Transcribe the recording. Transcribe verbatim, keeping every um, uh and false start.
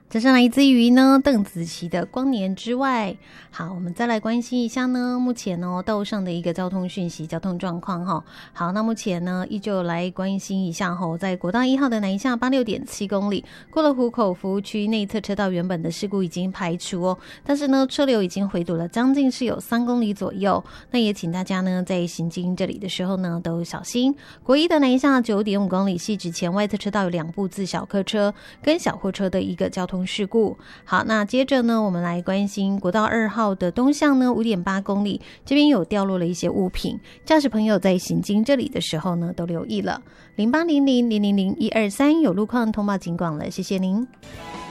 这是来自于呢邓紫棋的《光年之外》。好，我们再来关心一下呢目前呢道路上的一个交通讯息、交通状况哈。好，那目前呢依旧来关心一下哈，在国道一号的南下八六点七公里，过了湖口服务区内侧车道原本的事故已经排除哦，但是呢车流已经回堵了将近是有三公里左右。那也请大家呢在行经这里的时候呢都小心。国一的南下九点五公里，汐止前外侧车道有两部自小客车跟小货车的一个交通事故。好，那接着呢我们来关心国道二号的东向呢 五点八公里，这边有掉落了一些物品，驾驶朋友在行经这里的时候呢都留意了。零八零零零零零一二三有路况通报警广了，谢谢您。